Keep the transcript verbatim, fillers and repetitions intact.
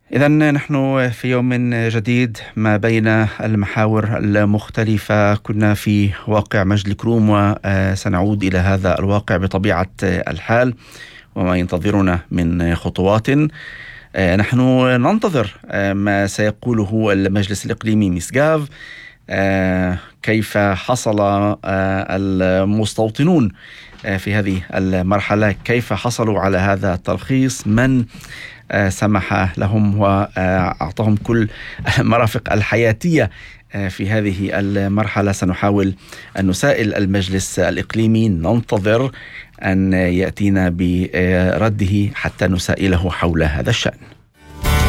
إذن نحن في يوم جديد ما بين المحاور المختلفة. كنا في واقع مجد الكروم وسنعود إلى هذا الواقع بطبيعة الحال وما ينتظرنا من خطوات. نحن ننتظر ما سيقوله المجلس الإقليمي مسقاف، كيف حصل المستوطنون في هذه المرحلة، كيف حصلوا على هذا الترخيص، من سمح لهم وأعطاهم كل المرافق الحياتية في هذه المرحلة. سنحاول أن نسائل المجلس الإقليمي، ننتظر أن يأتينا برده حتى نسائله حول هذا الشأن.